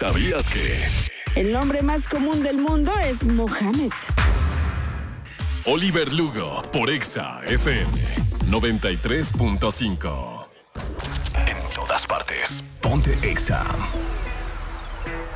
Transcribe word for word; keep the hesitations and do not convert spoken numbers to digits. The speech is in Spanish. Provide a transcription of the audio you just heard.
¿Sabías que? El nombre más común del mundo es Mohamed. Oliver Lugo, por Exa F M noventa y tres punto cinco. En todas partes, ponte Exa.